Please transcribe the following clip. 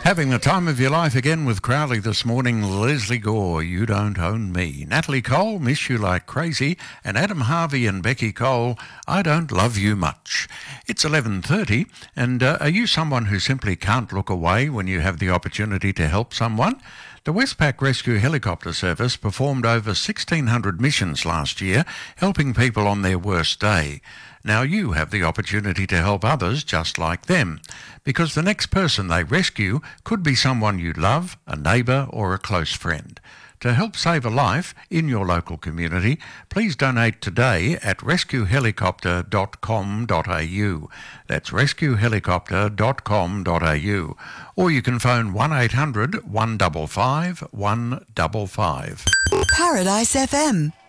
Having the time of your life again with Crowley this morning. Leslie Gore, You Don't Own Me. Natalie Cole, Miss You Like Crazy. And Adam Harvey and Becky Cole, I Don't Love You Much. It's 11:30, and are you someone who simply can't look away when you have the opportunity to help someone? The Westpac Rescue Helicopter Service performed over 1,600 missions last year, helping people on their worst day. Now you have the opportunity to help others just like them, because the next person they rescue could be someone you love, a neighbour or a close friend. To help save a life in your local community, please donate today at rescuehelicopter.com.au. That's rescuehelicopter.com.au. Or you can phone 1800 155 155. Paradise FM.